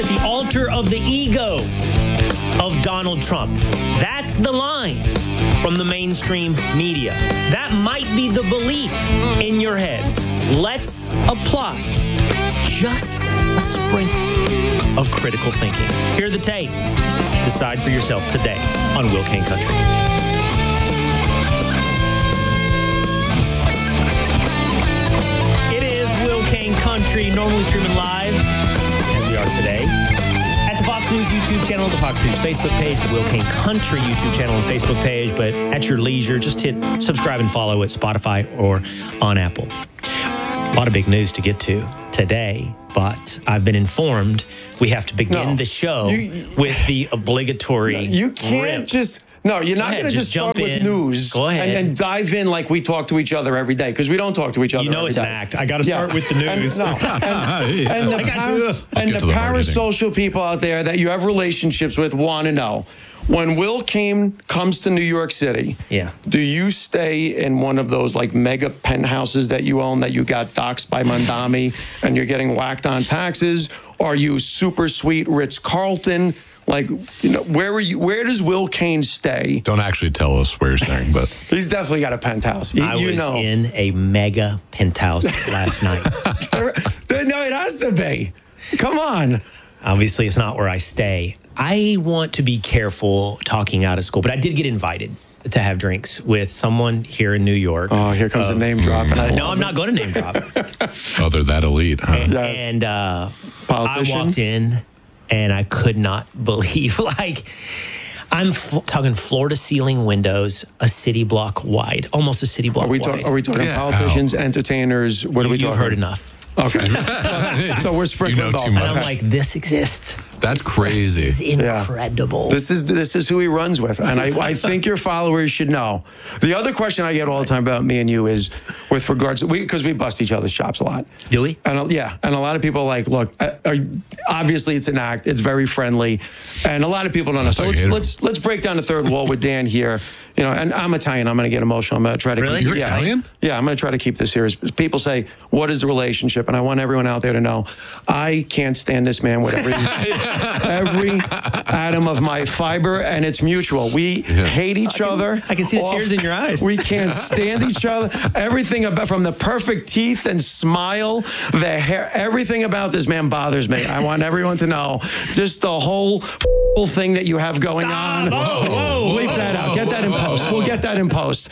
The altar of the ego of Donald Trump. That's the line from the mainstream media. That might be the belief in your head. Let's apply just a sprinkle of critical thinking. Hear the tape. Decide for yourself today on Will Cain Country. It is Will Cain Country, normally streaming live, as we are today, at the Fox News YouTube channel, the Fox News Facebook page, the Will Cain Country YouTube channel and Facebook page. But at your leisure, just hit subscribe and follow at Spotify or on Apple. A lot of big news to get to today, but I've been informed we have to begin the show with the obligatory You can't rip. just... No, you're not going to just start with news and then dive in like we talk to each other every day, because we don't talk to each other every day. You know it's an act. I got to start with the news. And the parasocial people out there that you have relationships with want to know, when Will Cain comes to New York City, do you stay in one of those like mega penthouses that you own that you got doxxed by Mondami and you're getting whacked on taxes? Or are you super sweet Ritz-Carlton? Like, you know, where does Will Cain stay? Don't actually tell us where you're staying, but he's definitely got a penthouse. I was in a mega penthouse last night. No, it has to be. Come on. Obviously, it's not where I stay. I want to be careful talking out of school, but I did get invited to have drinks with someone here in New York. Oh, here comes the name drop. No, I'm not going to name drop. Oh, they're that elite, huh? And I walked in, and I could not believe, like, I'm talking floor-to-ceiling windows, a city block wide, almost a city block wide. Are we talking politicians, entertainers? What are we talking? You've heard enough. Okay. So we're sprinkling off. And I'm like, this exists. That's crazy. It's incredible. This is who he runs with. And I think your followers should know. The other question I get all the time about me and you is with regards to, because we bust each other's chops a lot. Do we? And and a lot of people are like, look, obviously it's an act. It's very friendly. And a lot of people don't know. So let's break down the third wall with Dan here. You know, and I'm Italian. I'm going to get emotional. I'm going to try to You're Italian? Yeah, I'm going to try to keep this serious. People say, what is the relationship? And I want everyone out there to know, I can't stand this man with every atom of my fiber, and it's mutual. We hate each other. I can see the tears in your eyes. We can't stand each other. Everything about, from the perfect teeth and smile, the hair, everything about this man bothers me. I want everyone to know, just the whole thing that you have going on. Whoa. Bleep that out. Get that in post. We'll get that in post.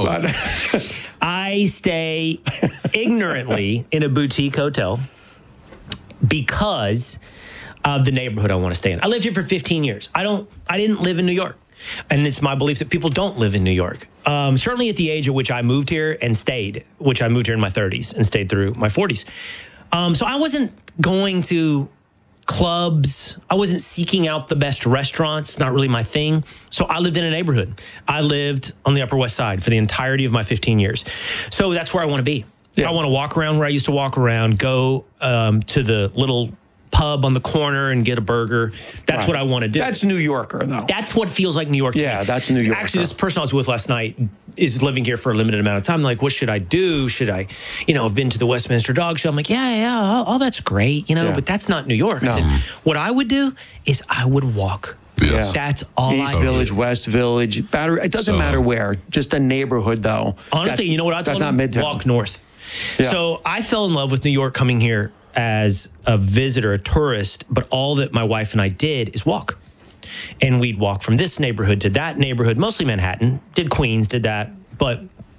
I stay ignorantly in a boutique hotel because of the neighborhood I want to stay in. I lived here for 15 years. I didn't live in New York. And it's my belief that people don't live in New York. Certainly at the age at which I moved here and stayed, which I moved here in my 30s and stayed through my 40s. So I wasn't going to clubs. I wasn't seeking out the best restaurants. It's not really my thing. So I lived in a neighborhood. I lived on the Upper West Side for the entirety of my 15 years. So that's where I want to be. Yeah. I want to walk around where I used to walk around, go to the little pub on the corner and get a burger. That's what I want to do. That's New Yorker, though. That's what feels like New York to me. Yeah, that's New York. Actually, this person I was with last night is living here for a limited amount of time. Like, what should I do? Should I, have been to the Westminster Dog Show? I'm like, all that's great, but that's not New York. No. I said, what I would do is I would walk. Yes. That's all East Village, West Village, Battery. It doesn't matter where. Just a neighborhood, though. Honestly, you know what I told them? That's not Midtown. Walk north. Yeah. So I fell in love with New York coming here as a visitor, a tourist, but all that my wife and I did is walk. And we'd walk from this neighborhood to that neighborhood, mostly Manhattan, did Queens, did that. But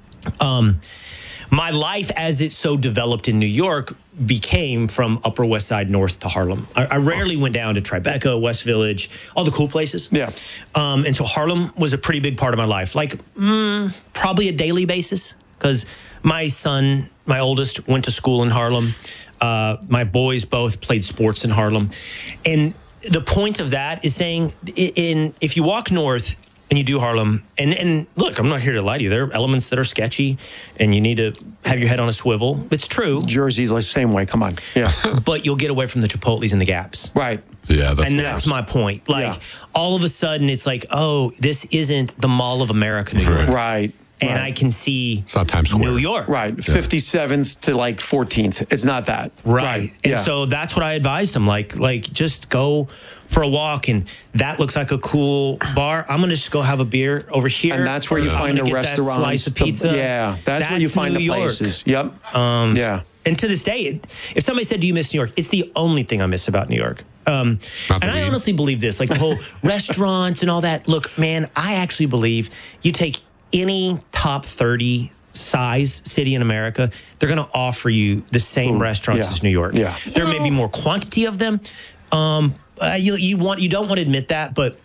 my life as it so developed in New York became from Upper West Side north to Harlem. I rarely went down to Tribeca, West Village, all the cool places. Yeah. And so Harlem was a pretty big part of my life, like probably a daily basis, because my son, my oldest, went to school in Harlem. My boys both played sports in Harlem. And the point of that is saying, if you walk north and you do Harlem, and look, I'm not here to lie to you. There are elements that are sketchy, and you need to have your head on a swivel. It's true. Jersey's the same way. Come on. Yeah. But you'll get away from the Chipotles and the Gaps. Right. Yeah. That's my point. Like, all of a sudden, it's like, oh, this isn't the Mall of America, New York. Right. and I can see It's not Times Square. New York. Right. 57th to like 14th. It's not that. Right. And Yeah. so that's what I advised him. Like just go for a walk, and that looks like a cool bar. I'm gonna just go have a beer over here. And that's where you I'm find gonna the get that restaurants. slice of pizza. That's where you find New the York. places. Yep. Yeah. And to this day, if somebody said, "Do you miss New York?" It's the only thing I miss about New York. And I honestly believe this, like the whole restaurants and all that. Look, man, I actually believe you take any top 30 size city in America, they're going to offer you the same restaurants as New York. Yeah. There may be more quantity of them. You don't want to admit that, but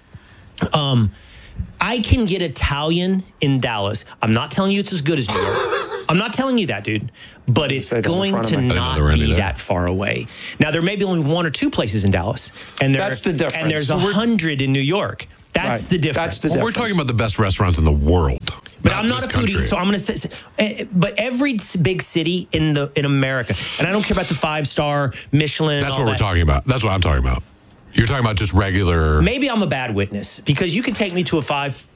I can get Italian in Dallas. I'm not telling you it's as good as New York. I'm not telling you that, dude. But it's going to not be that far away. Now, there may be only one or two places in Dallas. And that's the difference. And there's 100 in New York. That's the difference. That's the difference. We're talking about the best restaurants in the world. But I'm not a foodie, so I'm going to say. But every big city in America, and I don't care about the 5-star Michelin. That's what we're talking about. That's what I'm talking about. You're talking about just regular. Maybe I'm a bad witness because you can take me to a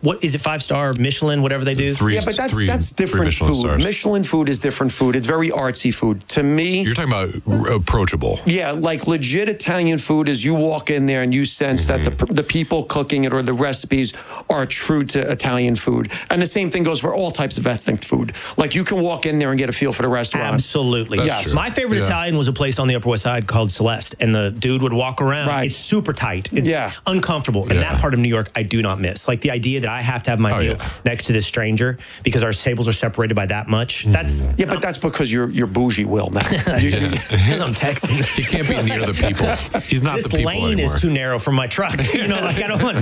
5-star Michelin, whatever they do. Yeah, but that's different food. Stars. Michelin food is different food. It's very artsy food. To me, you're talking about approachable. Yeah, like legit Italian food is you walk in there and you sense that the people cooking it or the recipes are true to Italian food. And the same thing goes for all types of ethnic food. Like you can walk in there and get a feel for the restaurant. Absolutely. Yes. My favorite Italian was a place on the Upper West Side called Celeste, and the dude would walk around. Right. It's super tight. It's uncomfortable. And that part of New York, I do not miss. Like the idea that I have to have my meal next to this stranger because our tables are separated by that much. That's but that's because you're bougie, Will. Now. It's because I'm Texan. He can't be near the people. He's not the people anymore. This lane is too narrow for my truck. Like I don't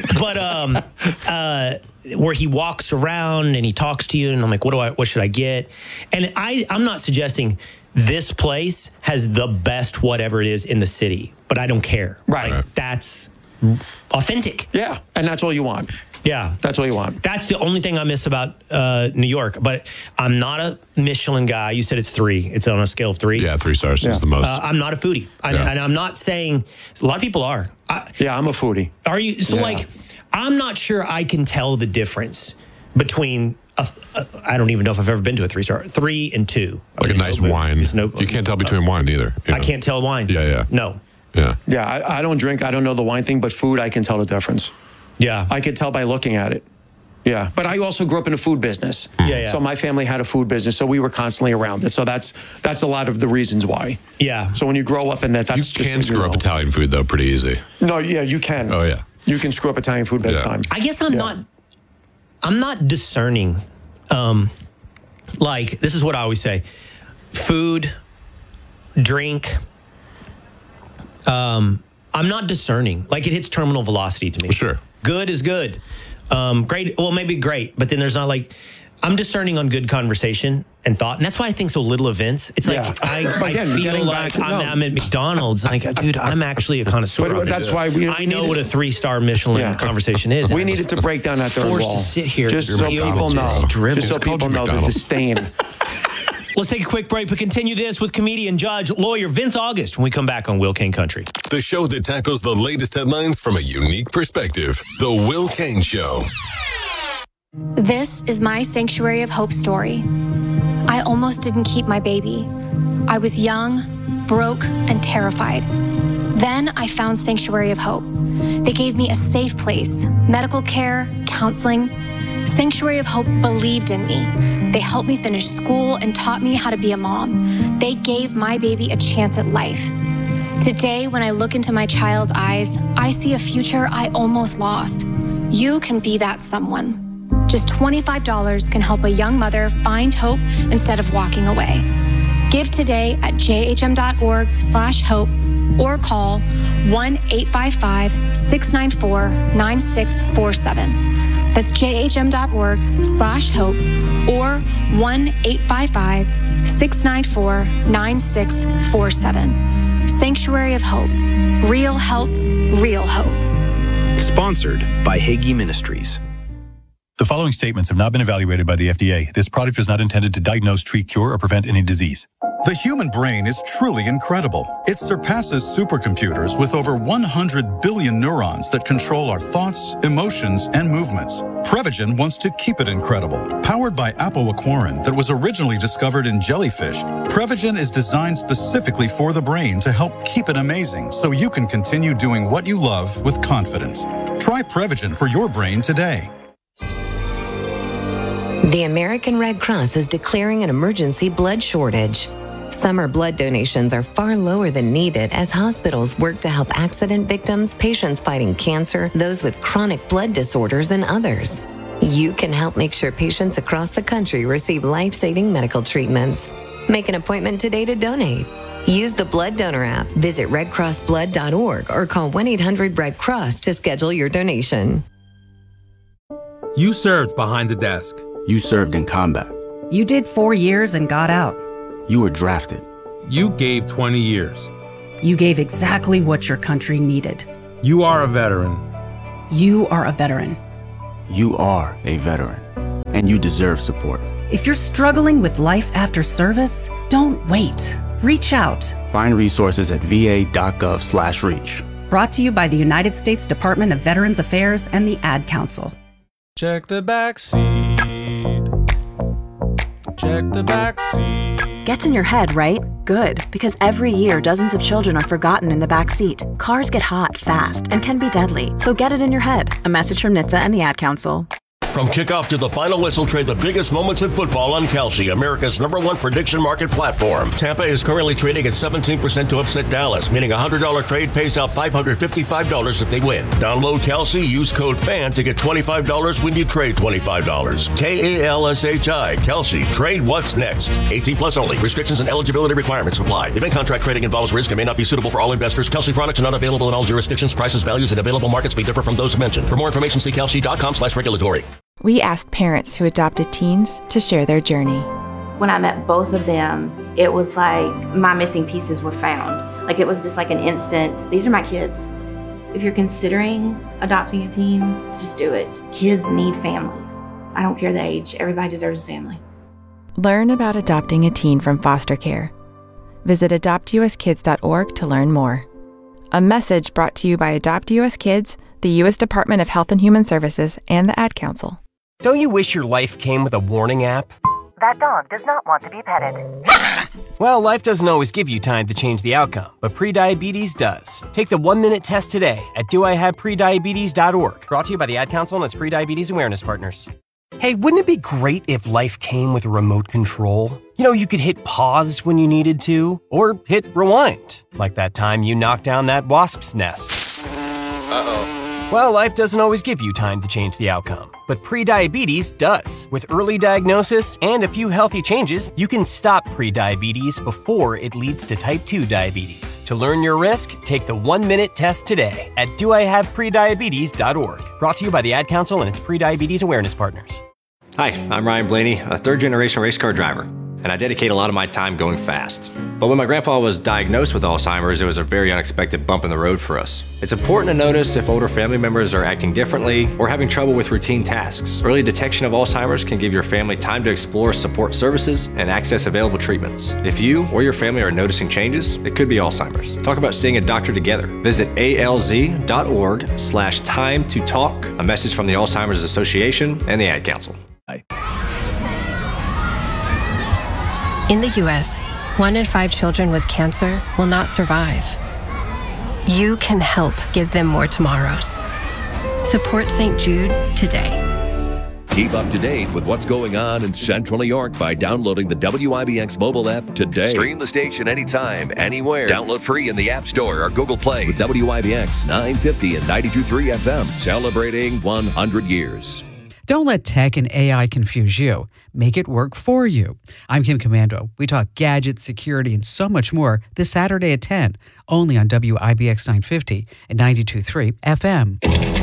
want. But where he walks around and he talks to you, and I'm like, what should I get? And I'm not suggesting this place has the best whatever it is in the city, but I don't care. Right. Like, that's authentic. Yeah, and that's all you want. Yeah. That's all you want. That's the only thing I miss about New York. But I'm not a Michelin guy. You said it's 3. It's on a scale of 3. Yeah, 3 stars is the most. I'm not a foodie. And I'm not saying, a lot of people are. I'm a foodie. Are you? So I'm not sure I can tell the difference between, I don't even know if I've ever been to a 3-star, 3 and 2. Like a nice wine. You can't tell between wine either. I can't tell wine. Yeah. No. Yeah. Yeah, I don't drink. I don't know the wine thing, but food, I can tell the difference. Yeah. I could tell by looking at it. Yeah. But I also grew up in a food business. Yeah. So my family had a food business, so we were constantly around it. So that's a lot of the reasons why. Yeah. So when you grow up in that, that's you can screw up Italian food though pretty easy. No, yeah, you can. Oh yeah. You can screw up Italian food big time. I guess I'm not discerning. Like this is what I always say. Food, drink, I'm not discerning. Like it hits terminal velocity to me. Sure. Good is good. Great. Well, maybe great, but then there's not like, I'm discerning on good conversation and thought. And that's why I think so little events. It's like, I feel like I'm at McDonald's. Like, dude, I'm actually a connoisseur. But that's why I know what a 3-star Michelin conversation is. We needed to break down that third wall. Forced to sit here. Just so people know. Just so people know the disdain. Let's take a quick break, but continue this with comedian, judge, lawyer Vince August when we come back on Will Kane Country. The show that tackles the latest headlines from a unique perspective. The Will Kane Show. This is my Sanctuary of Hope story. I almost didn't keep my baby. I was young, broke, and terrified. Then I found Sanctuary of Hope. They gave me a safe place, medical care, counseling. Sanctuary of Hope believed in me. They helped me finish school and taught me how to be a mom. They gave my baby a chance at life. Today, when I look into my child's eyes, I see a future I almost lost. You can be that someone. Just $25 can help a young mother find hope instead of walking away. Give today at jhm.org/hope or call 1-855-694-9647. That's jhm.org/hope or 1-855-694-9647. Sanctuary of Hope. Real help, real hope. Sponsored by Hagee Ministries. The following statements have not been evaluated by the FDA. This product is not intended to diagnose, treat, cure, or prevent any disease. The human brain is truly incredible. It surpasses supercomputers with over 100 billion neurons that control our thoughts, emotions, and movements. Prevagen wants to keep it incredible. Powered by apoaquarin that was originally discovered in jellyfish, Prevagen is designed specifically for the brain to help keep it amazing so you can continue doing what you love with confidence. Try Prevagen for your brain today. The American Red Cross is declaring an emergency blood shortage. Summer blood donations are far lower than needed as hospitals work to help accident victims, patients fighting cancer, those with chronic blood disorders, and others. You can help make sure patients across the country receive life-saving medical treatments. Make an appointment today to donate. Use the Blood Donor app, visit redcrossblood.org, or call 1-800-RED-CROSS to schedule your donation. You served behind the desk. You served in combat. You did 4 years and got out. You were drafted. You gave 20 years. You gave exactly what your country needed. You are a veteran. You are a veteran. You are a veteran. And you deserve support. If you're struggling with life after service, don't wait. Reach out. Find resources at va.gov/reach. Brought to you by the United States Department of Veterans Affairs and the Ad Council. Check the back seat. Check the back seat. Gets in your head, right? Good, because every year dozens of children are forgotten in the back seat. Cars get hot fast and can be deadly, so get it in your head. A message from NHTSA and the Ad Council. From kickoff to the final whistle, trade the biggest moments in football on Kalshi, America's #1 prediction market platform. Tampa is currently trading at 17% to upset Dallas, meaning a $100 trade pays out $555 if they win. Download Kalshi, use code FAN to get $25 when you trade $25. KALSHI, Kalshi, trade what's next. 18 plus only. Restrictions and eligibility requirements apply. Event contract trading involves risk and may not be suitable for all investors. Kalshi products are not available in all jurisdictions. Prices, values, and available markets may differ from those mentioned. For more information, see kalshi.com/regulatory. We asked parents who adopted teens to share their journey. When I met both of them, it was like my missing pieces were found. Like it was just like an instant, these are my kids. If you're considering adopting a teen, just do it. Kids need families. I don't care the age, everybody deserves a family. Learn about adopting a teen from foster care. Visit adoptuskids.org to learn more. A message brought to you by Adopt US Kids, the U.S. Department of Health and Human Services, and the Ad Council. Don't you wish your life came with a warning app? That dog does not want to be petted. Well, life doesn't always give you time to change the outcome, but prediabetes does. Take the 1-minute test today at doihaveprediabetes.org. Brought to you by the Ad Council and its prediabetes awareness partners. Hey, wouldn't it be great if life came with a remote control? You know, you could hit pause when you needed to, or hit rewind, like that time you knocked down that wasp's nest. Uh-oh. Well, life doesn't always give you time to change the outcome, but prediabetes does. With early diagnosis and a few healthy changes, you can stop prediabetes before it leads to type 2 diabetes. To learn your risk, take the 1-minute test today at doihaveprediabetes.org. Brought to you by the Ad Council and its prediabetes awareness partners. Hi, I'm Ryan Blaney, a third-generation race car driver, and I dedicate a lot of my time going fast. But when my grandpa was diagnosed with Alzheimer's, it was a very unexpected bump in the road for us. It's important to notice if older family members are acting differently or having trouble with routine tasks. Early detection of Alzheimer's can give your family time to explore support services and access available treatments. If you or your family are noticing changes, it could be Alzheimer's. Talk about seeing a doctor together. Visit alz.org/time to talk. A message from the Alzheimer's Association and the Ad Council. In the U.S., 1 in 5 children with cancer will not survive. You can help give them more tomorrows. Support St. Jude today. Keep up to date with what's going on in Central New York by downloading the WIBX mobile app today. Stream the station anytime, anywhere. Download free in the App Store or Google Play with WIBX 950 and 92.3 FM, celebrating 100 years. Don't let tech and AI confuse you. Make it work for you. I'm Kim Commando. We talk gadgets, security, and so much more this Saturday at 10, only on WIBX 950 and 92.3 FM.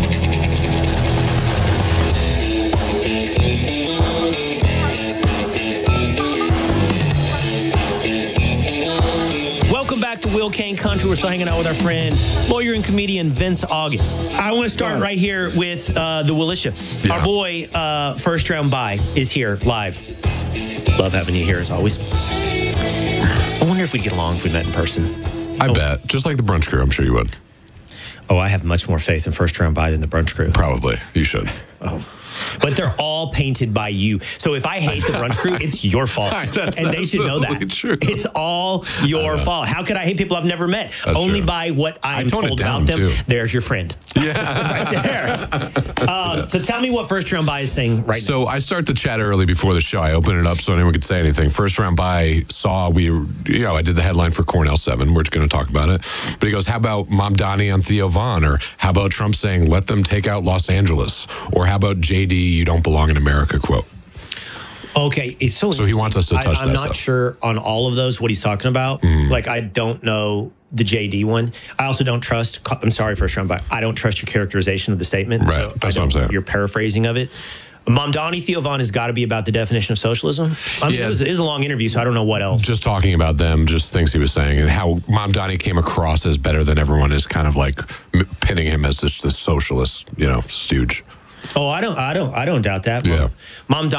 Welcome back to Will Kane Country. We're still hanging out with our friend, lawyer and comedian Vince August. I want to start right here with the Willisha. Yeah. Our boy, First Round Bye, is here live. Love having you here as always. I wonder if we'd get along if we met in person. I bet. Just like the brunch crew, I'm sure you would. Oh, I have much more faith in First Round Bye than the brunch crew. Probably. You should. Oh. but they're all painted by you. So if I hate the brunch crew, it's your fault. And they should know that. True. It's all your fault. How could I hate people I've never met? That's Only true. by what I'm told down, about them. too. There's your friend. Yeah. Right there. So tell me what First Round Buy is saying right now. So I start the chat early before the show. I open it up so anyone could say anything. First Round Buy saw I did the headline for Cornell 7. We're going to talk about it. But he goes, how about Mom Donnie on Theo Vaughn? Or how about Trump saying, let them take out Los Angeles? Or how about JD, you don't belong in America quote? Okay, it's so he wants us to touch that I'm not stuff. sure on all of those what he's talking about. Like, I don't know the JD one. I also don't trust, I'm sorry, First Round Buy, I don't trust your characterization of the statement. Right, So that's what I'm saying. Your paraphrasing of it. Mom Donnie, Theo Vaughn has got to be about the definition of socialism. I mean, it was a long interview, so I don't know what else. Just talking about them, just things he was saying, and how Mom Donnie came across as better than everyone is kind of like pinning him as this socialist, stooge. Oh, I don't doubt that. Yeah. Mom Donnie